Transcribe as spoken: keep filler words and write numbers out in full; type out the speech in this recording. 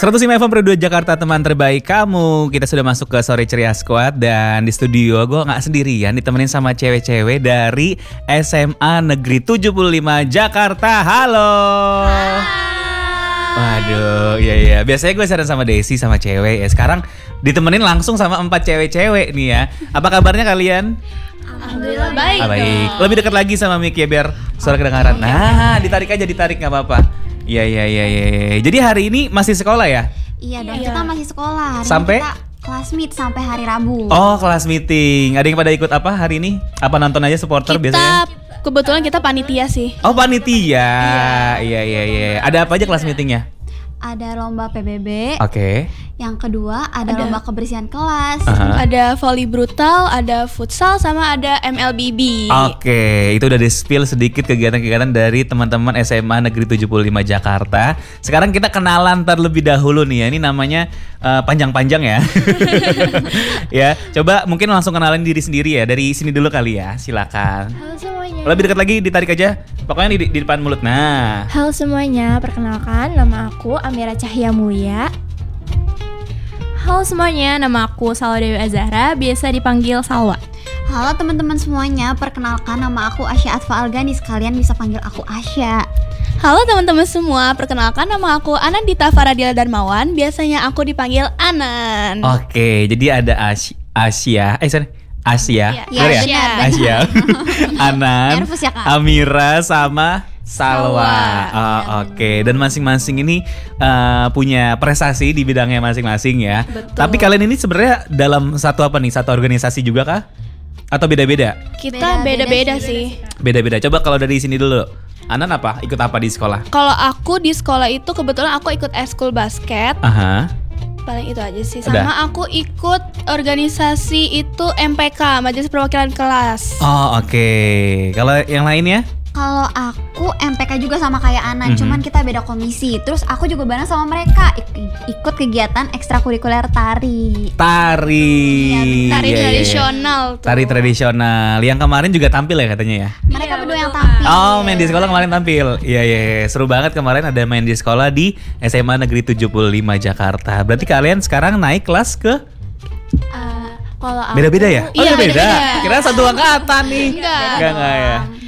seratus lima F M Pro dua Jakarta, teman terbaik kamu. Kita sudah masuk ke Sore Ceria Squad. Dan di studio gue gak sendirian, ditemenin sama cewek-cewek dari S M A Negeri tujuh puluh lima Jakarta. Halo. Waduh, iya iya. Biasanya gue siaran sama Desi sama cewek ya. Sekarang ditemenin langsung sama empat cewek-cewek nih ya. Apa kabarnya kalian? Alhamdulillah baik. Ah, baik. Lebih dekat lagi sama mic ya biar suara kedengaran. Nah, ditarik aja, ditarik nggak apa-apa. Iya iya iya iya. Jadi hari ini masih sekolah ya? Iya dong, Iya. kita masih sekolah. Hari Sampai? ini kita kelas meet sampai hari Rabu. Oh, kelas meeting. Ada yang pada ikut apa hari ini? Apa nonton aja supporter Kita biasanya? kebetulan kita panitia sih. Oh, panitia. Iya iya iya. Ada apa aja kelas meetingnya? Ada lomba P B B. Oke. Yang kedua ada, Ada. lomba kebersihan kelas. Aha. Ada volley brutal, ada futsal, sama ada M L B B. Oke, itu udah di-spill sedikit kegiatan-kegiatan dari teman-teman S M A Negeri tujuh puluh lima Jakarta. Sekarang kita kenalan terlebih dahulu nih ya. Ini namanya uh, panjang-panjang ya. Ya, coba mungkin langsung kenalin diri sendiri ya. Dari sini dulu kali ya. Silakan. Halo semuanya. Lebih dekat lagi, ditarik aja. Pokoknya di, di depan mulut. Nah. Halo semuanya, perkenalkan nama aku Amira Cahya Mulia. Halo semuanya, nama aku Salwa Dewi Azahra, biasa dipanggil Salwa. Halo teman-teman semuanya, perkenalkan nama aku Asya Atfa Algani. Sekalian bisa panggil aku Asya. Halo teman-teman semua, perkenalkan nama aku Anandita Faradila Darmawan, biasanya aku dipanggil Anan. Oke, jadi ada Asy- Asia. Eh, sorry. Asia. Iya, Bener ya? Asia. Asia. Anan, Nervous ya, Kak? Amira sama Salwa. Salwa. Oh, Oke, dan masing-masing ini uh, punya prestasi di bidangnya masing-masing ya. Betul. Tapi kalian ini sebenarnya dalam satu apa nih? Satu organisasi juga kah? Atau beda-beda? Kita Beda-beda beda-beda sih. sih. Beda-beda. Coba kalau dari sini dulu. Anan apa? Ikut apa di sekolah? Kalau aku di sekolah itu kebetulan aku ikut eskul basket, Aha. paling itu aja sih. Udah. Sama aku ikut organisasi itu M P K, Majelis Perwakilan Kelas. Oh, oke. Kalau yang lainnya? Kalau aku M P K juga sama kayak Anan, Mhm. cuman kita beda komisi. Terus aku juga bareng sama mereka ik- ikut kegiatan ekstrakurikuler tari. Tari. Tari Iya, iya, iya. tradisional tuh. Tari tradisional. Yang kemarin juga tampil ya katanya ya? Mereka Iya, berdua yang betul, tampil. Oh, main di sekolah kemarin tampil. Iya, iya, iya. Seru banget kemarin ada main di sekolah di S M A Negeri tujuh puluh lima Jakarta. Berarti kalian sekarang naik kelas ke Uh, kalau aku beda-beda ya? Oh, Iya, beda. beda-beda. Kira satu angkatan nih. Enggak. Enggak, enggak ya.